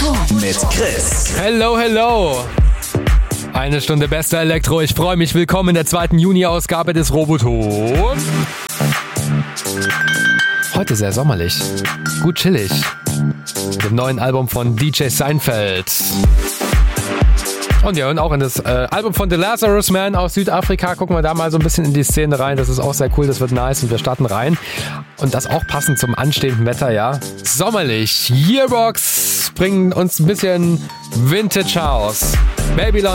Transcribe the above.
Roboton mit Chris. Hello, hello. Eine Stunde bester Elektro. Ich freue mich. Willkommen in der 2. Juni-Ausgabe des Roboton. Heute sehr sommerlich. Gut chillig. Mit dem neuen Album von DJ Seinfeld. Und wir hören auch in das Album von The Lazarus Man aus Südafrika. Gucken wir da mal so ein bisschen in die Szene rein. Das ist auch sehr cool, das wird nice und wir starten rein. Und das auch passend zum anstehenden Wetter, ja. Sommerlich. Yearbox bringen uns ein bisschen Vintage House. Babylon